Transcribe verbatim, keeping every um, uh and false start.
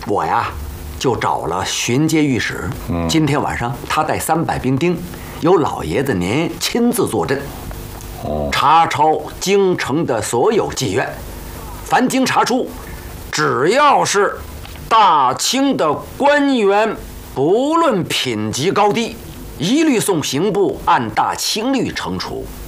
我呀，就找了巡街御史。嗯，今天晚上他带三百兵丁，由老爷子您亲自坐镇，哦，查抄京城的所有妓院，凡经查出，只要是大清的官员，不论品级高低，一律送刑部按大清律惩处。